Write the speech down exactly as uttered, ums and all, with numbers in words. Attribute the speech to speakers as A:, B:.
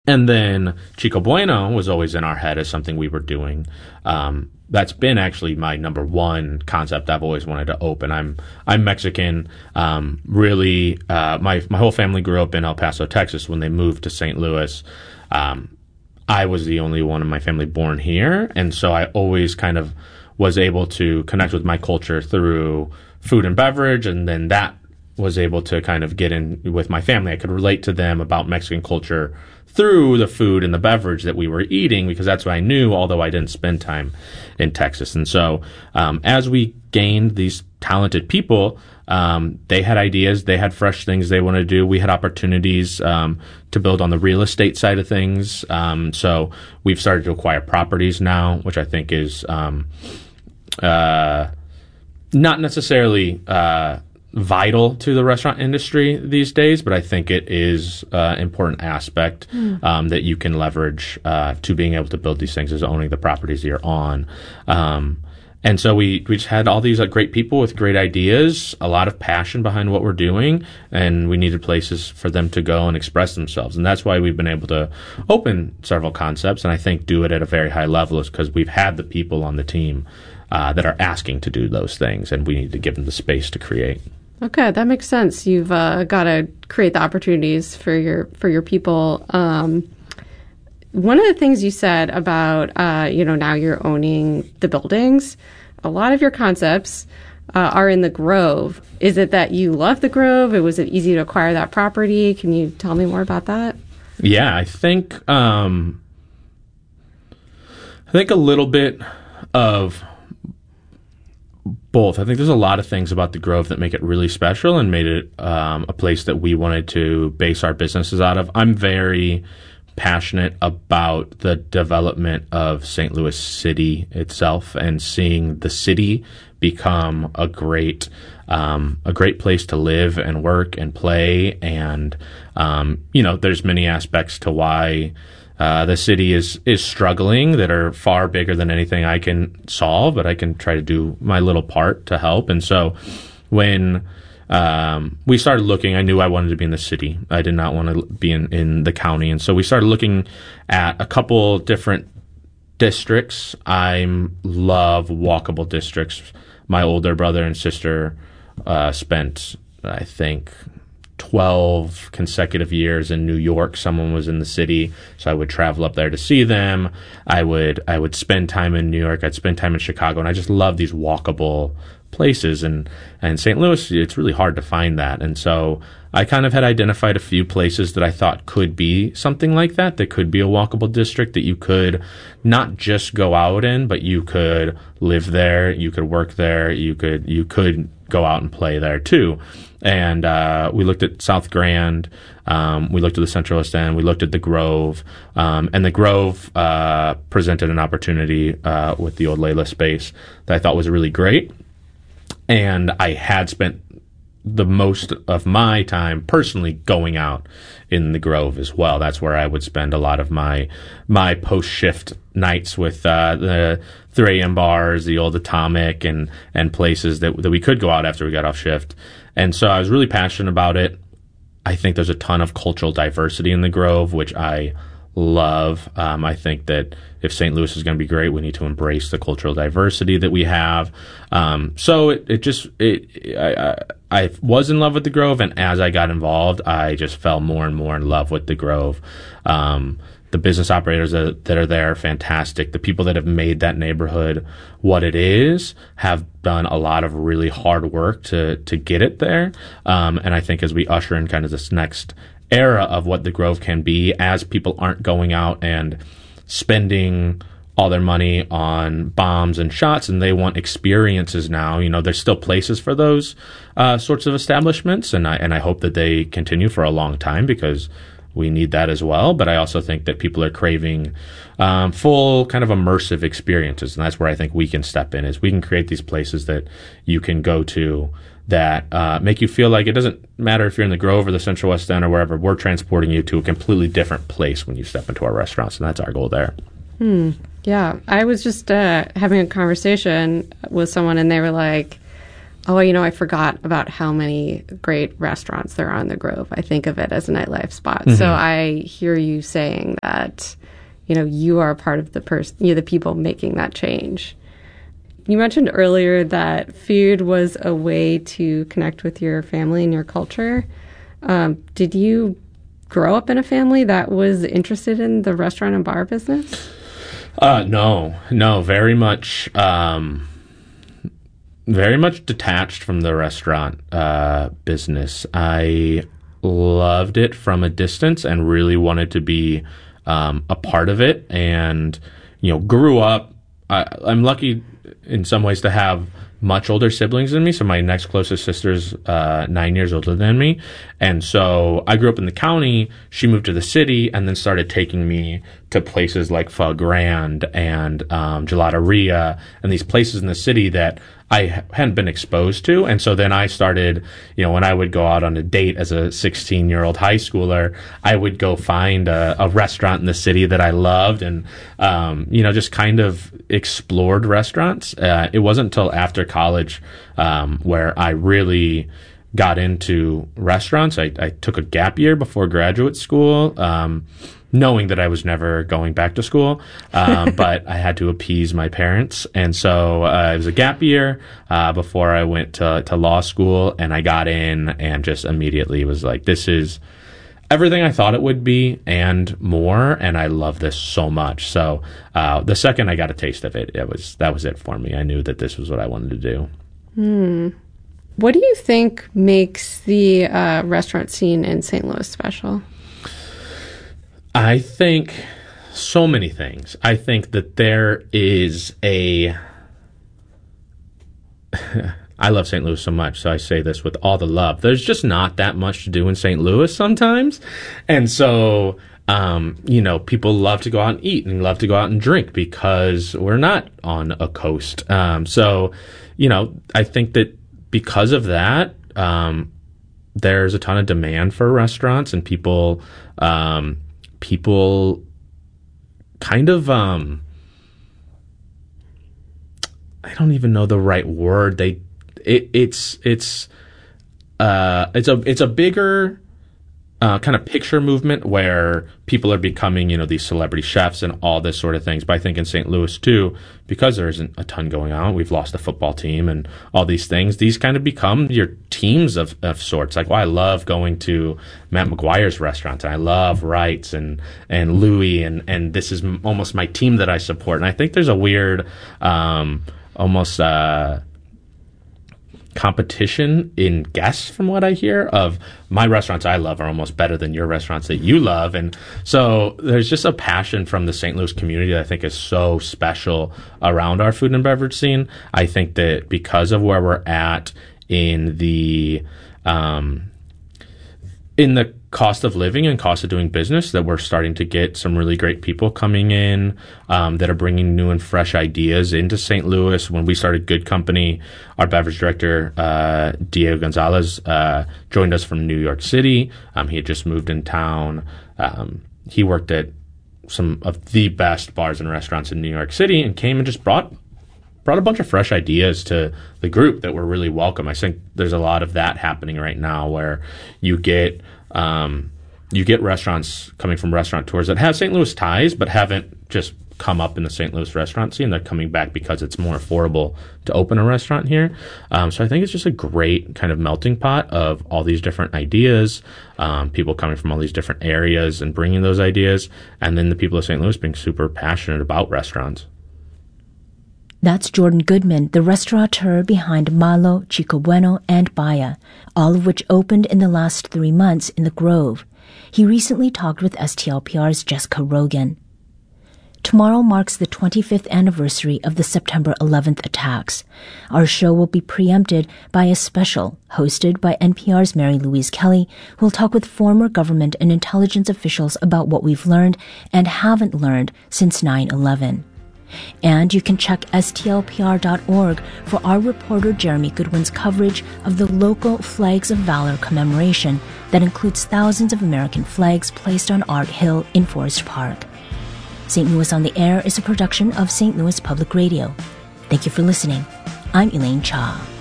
A: And then Chico Bueno was always in our head as something we were doing. Um, that's been actually my number one concept I've always wanted to open. I'm I'm Mexican. Um, really, uh, my my whole family grew up in El Paso, Texas. When they moved to Saint Louis, um, I was the only one in my family born here, and so I always kind of was able to connect with my culture through food and beverage, and then that was able to kind of get in with my family. I could relate to them about Mexican culture through the food and the beverage that we were eating, because that's what I knew, although I didn't spend time in Texas. And so um, as we gained these talented people, um, they had ideas, they had fresh things they wanted to do. We had opportunities um, to build on the real estate side of things. Um, so we've started to acquire properties now, which I think is um, uh, not necessarily uh, vital to the restaurant industry these days, but I think it is an uh, important aspect mm. um, that you can leverage uh, to being able to build these things, is owning the properties that you're on. Um, and so we, we just had all these uh, great people with great ideas, a lot of passion behind what we're doing, and we needed places for them to go and express themselves. And that's why we've been able to open several concepts, and I think do it at a very high level, is because we've had the people on the team uh, that are asking to do those things, and we need to give them the space to create.
B: Okay, that makes sense. You've uh, got to create the opportunities for your for your people. Um, one of the things you said about, uh, you know, now you're owning the buildings. A lot of your concepts uh, are in the Grove. Is it that you love the Grove? Or was it easy to acquire that property? Can you tell me more about that?
A: Yeah, I think um, I think a little bit of both. I think there's a lot of things about the Grove that make it really special and made it um, a place that we wanted to base our businesses out of. I'm very passionate about the development of Saint Louis City itself and seeing the city become a great um, a great place to live and work and play. And um, you know, there's many aspects to why Uh, the city is is struggling that are far bigger than anything I can solve, but I can try to do my little part to help. And so when um, we started looking, I knew I wanted to be in the city. I did not want to be in, in the county. And so we started looking at a couple different districts. I love walkable districts. My older brother and sister uh, spent, I think, twelve consecutive years in New York. Someone was in the city, so I would travel up there to see them. I would I would spend time in New York. I'd spend time in Chicago, and I just love these walkable places. And and Saint Louis, it's really hard to find that. And so I kind of had identified a few places that I thought could be something like that, that could be a walkable district that you could not just go out in, but you could live there, you could work there, you could you could go out and play there too. And uh, we looked at South Grand, um, we looked at the Central West End, we looked at the Grove, um, and the Grove uh, presented an opportunity uh, with the old Layla space that I thought was really great. And I had spent the most of my time personally going out in the Grove as well. That's where I would spend a lot of my my post-shift nights with uh, the three a.m. bars, the old Atomic, and and places that that we could go out after we got off shift. And so I was really passionate about it. I think there's a ton of cultural diversity in the Grove, which I love. Um, I think that if Saint Louis is going to be great, we need to embrace the cultural diversity that we have. Um, so it, it just, it, I, I, I was in love with the Grove, and as I got involved, I just fell more and more in love with the Grove. Um, the business operators that, that are there are fantastic. The people that have made that neighborhood what it is have done a lot of really hard work to, to get it there. Um, and I think as we usher in kind of this next era of what the Grove can be, as people aren't going out and spending all their money on bombs and shots, and they want experiences now. You know, there's still places for those uh, sorts of establishments, and I and I hope that they continue for a long time, because we need that as well. But I also think that people are craving um, full kind of immersive experiences, and that's where I think we can step in, is we can create these places that you can go to that uh, make you feel like it doesn't matter if you're in the Grove or the Central West End or wherever, we're transporting you to a completely different place when you step into our restaurants, and that's our goal there.
B: Hmm. Yeah. I was just uh, having a conversation with someone, and they were like, oh, you know, I forgot about how many great restaurants there are on the Grove. I think of it as a nightlife spot. Mm-hmm. So I hear you saying that, you know, you are part of the person, you're the people making that change. You mentioned earlier that food was a way to connect with your family and your culture. Um, did you grow up in a family that was interested in the restaurant and bar business?
A: Uh, no, no, very much, um, very much detached from the restaurant uh, business. I loved it from a distance and really wanted to be um, a part of it. And, you know, grew up, I, I'm lucky in some ways to have much older siblings than me. So my next closest sister's uh, nine years older than me. And so I grew up in the county. She moved to the city and then started taking me to places like Pho Grand and um, Gelateria and these places in the city that I hadn't been exposed to. And so then I started, you know, when I would go out on a date as a sixteen-year-old high schooler, I would go find a, a restaurant in the city that I loved and, um, you know, just kind of explored restaurants. Uh, it wasn't until after college um, where I really got into restaurants. I, I took a gap year before graduate school, um, knowing that I was never going back to school, um, but I had to appease my parents. And so uh, it was a gap year uh, before I went to, to law school, and I got in and just immediately was like, this is everything I thought it would be and more, and I love this so much. So uh, the second I got a taste of it, it was that was it for me. I knew that this was what I wanted to do.
B: Hmm. What do you think makes the uh, restaurant scene in Saint Louis special?
A: I think so many things. I think that there is a... I love Saint Louis so much, so I say this with all the love. There's just not that much to do in Saint Louis sometimes. And so, um, you know, people love to go out and eat and love to go out and drink because we're not on a coast. Um, so, you know, I think that because of that, um, there's a ton of demand for restaurants, and people... Um, people kind of, um, I don't even know the right word. They, it, it's, it's, uh, it's a, it's a bigger, uh, kind of picture movement where people are becoming, you know, these celebrity chefs and all this sort of things. But I think in Saint Louis too, because there isn't a ton going on, we've lost the football team and all these things. These kind of become your teams of, of sorts. Like, well, I love going to Matt McGuire's restaurant, and I love Wright's and, and Louis, and, and this is m- almost my team that I support. And I think there's a weird, um, almost, uh, competition in guests from what I hear of my restaurants I love are almost better than your restaurants that you love. And so there's just a passion from the Saint Louis community that I think is so special around our food and beverage scene. I think that because of where we're at in the, um, in the cost of living and cost of doing business, that we're starting to get some really great people coming in um, that are bringing new and fresh ideas into Saint Louis. When we started Good Company, our beverage director, uh, Diego Gonzalez, uh, joined us from New York City. Um, he had just moved in town. Um, he worked at some of the best bars and restaurants in New York City and came and just brought brought a bunch of fresh ideas to the group that were really welcome. I think there's a lot of that happening right now where you get um, you get restaurants coming from restaurateurs that have Saint Louis ties but haven't just come up in the Saint Louis restaurant scene. They're coming back because it's more affordable to open a restaurant here. Um, so I think it's just a great kind of melting pot of all these different ideas, um, people coming from all these different areas and bringing those ideas, and then the people of Saint Louis being super passionate about restaurants.
C: That's Jordan Goodman, the restaurateur behind Malo, Chico Bueno, and Baya, all of which opened in the last three months in the Grove. He recently talked with S T L P R's Jessica Rogan. Tomorrow marks the twenty-fifth anniversary of the September eleventh attacks. Our show will be preempted by a special hosted by N P R's Mary Louise Kelly, who will talk with former government and intelligence officials about what we've learned and haven't learned since nine eleven. And you can check S T L P R dot org for our reporter Jeremy Goodwin's coverage of the local Flags of Valor commemoration that includes thousands of American flags placed on Art Hill in Forest Park. Saint Louis on the Air is a production of Saint Louis Public Radio. Thank you for listening. I'm Elaine Cha.